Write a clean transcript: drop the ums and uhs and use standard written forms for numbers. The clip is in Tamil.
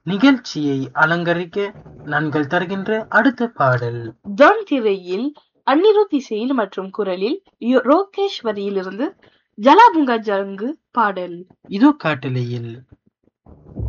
நிகழ்ச்சியை அலங்கரிக்க நாங்கள் தருகின்ற அடுத்த பாடல் ஜான் திரையில் அன்னிருத் இசையில் மற்றும் குரலில் ரோகேஸ்வரியிலிருந்து ஜலாபுங்கா ஜங்கு பாடல். இதோ காட்டலையில்.